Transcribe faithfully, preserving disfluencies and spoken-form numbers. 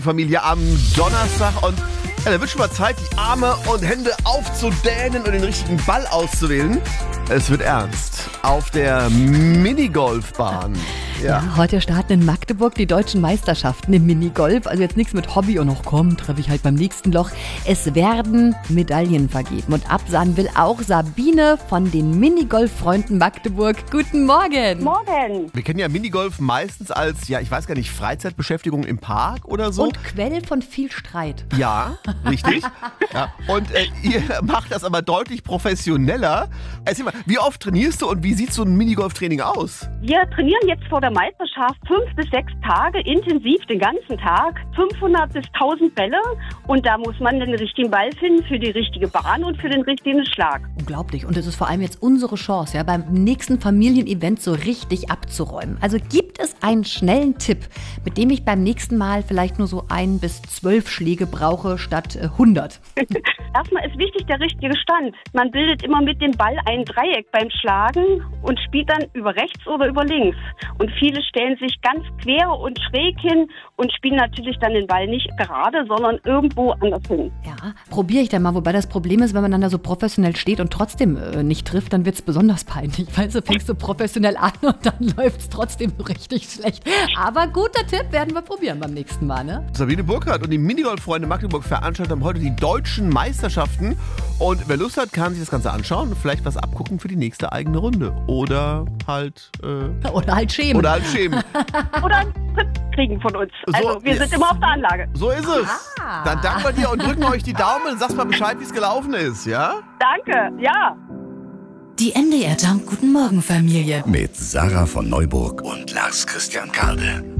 Familie am Donnerstag und ja, da wird schon mal Zeit, die Arme und Hände aufzudehnen und den richtigen Ball auszuwählen. Es wird ernst. Auf der Minigolfbahn. Ja. Ja, heute starten in Magdeburg die deutschen Meisterschaften im Minigolf. Also jetzt nichts mit Hobby und noch komm, treffe ich halt beim nächsten Loch. Es werden Medaillen vergeben. Und absahen will auch Sabine von den Minigolf-Freunden Magdeburg. Guten Morgen. Morgen. Wir kennen ja Minigolf meistens als, ja, ich weiß gar nicht, Freizeitbeschäftigung im Park oder so. Und Quell von viel Streit. Ja, richtig. Ja. Und äh, ihr macht das aber deutlich professioneller. Erzähl mal, wie oft trainierst du und wie sieht so ein Minigolf-Training aus? Wir trainieren jetzt vor der Meisterschaft fünf bis sechs Tage intensiv den ganzen Tag, fünfhundert bis tausend Bälle und da muss man den richtigen Ball finden für die richtige Bahn und für den richtigen Schlag. Unglaublich. Und es ist vor allem jetzt unsere Chance, ja, beim nächsten Familienevent so richtig abzuräumen. Also gibt es einen schnellen Tipp, mit dem ich beim nächsten Mal vielleicht nur so ein bis zwölf Schläge brauche statt äh, hundert? Erstmal ist wichtig der richtige Stand. Man bildet immer mit dem Ball ein Dreieck beim Schlagen und spielt dann über rechts oder über links. Und viele stellen sich ganz quer und schräg hin und spielen natürlich dann den Ball nicht gerade, sondern irgendwo anders hin. Ja, probiere ich dann mal. Wobei das Problem ist, wenn man dann da so professionell steht und trotzdem äh, nicht trifft, dann wird es besonders peinlich. Weil du fängst so professionell an und dann läuft es trotzdem so richtig schlecht. Aber guter Tipp, werden wir probieren beim nächsten Mal, ne? Sabine Burkhardt und die Minigolf-Freunde Magdeburg veranstalten haben heute die deutschen Meisterschaften. Und wer Lust hat, kann sich das Ganze anschauen und vielleicht was abgucken für die nächste eigene Runde. Oder halt... Äh, Oder halt schämen. Oder halt schämen. Oder einen Tipp kriegen von uns. Also So wir ist- sind immer auf der Anlage. So ist es. Ah. Dann danken wir dir und drücken euch die Daumen und sagst mal Bescheid, wie es gelaufen ist, ja? Danke, ja. Die M D R Jump Guten Morgen Familie. Mit Sarah von Neuburg und Lars Christian Karde.